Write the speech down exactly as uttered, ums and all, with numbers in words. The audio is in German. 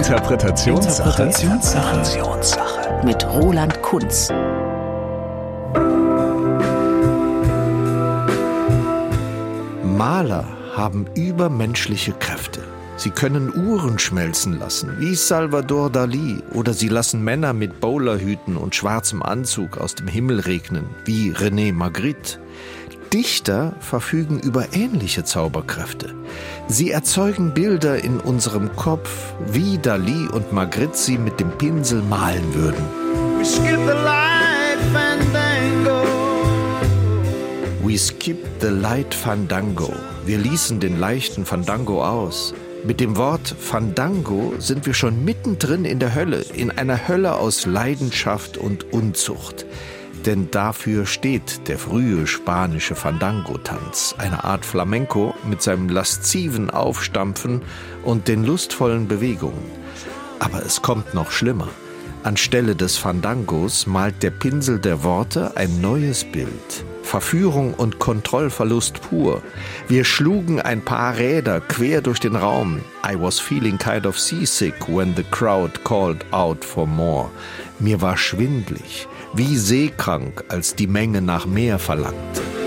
Interpretationssache. Interpretationssache. Mit Roland Kunz. Maler haben übermenschliche Kräfte. Sie können Uhren schmelzen lassen, wie Salvador Dalí, oder sie lassen Männer mit Bowlerhüten und schwarzem Anzug aus dem Himmel regnen, wie René Magritte. Dichter verfügen über ähnliche Zauberkräfte. Sie erzeugen Bilder in unserem Kopf, wie Dalí und Magritte sie mit dem Pinsel malen würden. We skip the light fandango. We skip the light fandango. Wir ließen den leichten Fandango aus. Mit dem Wort Fandango sind wir schon mittendrin in der Hölle, in einer Hölle aus Leidenschaft und Unzucht. Denn dafür steht der frühe spanische Fandango-Tanz, eine Art Flamenco mit seinem lasziven Aufstampfen und den lustvollen Bewegungen. Aber es kommt noch schlimmer. Anstelle des Fandangos malt der Pinsel der Worte ein neues Bild. Verführung und Kontrollverlust pur. Wir schlugen ein paar Räder quer durch den Raum. I was feeling kind of seasick when the crowd called out for more. Mir war schwindlig, wie seekrank, als die Menge nach mehr verlangte.